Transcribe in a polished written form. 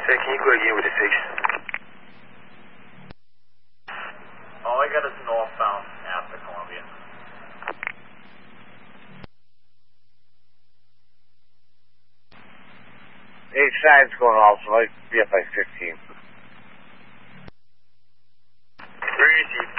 Sir, can you go again with the 6? All I got is northbound after Columbia. H9's going also, like BFI 15. Where is he?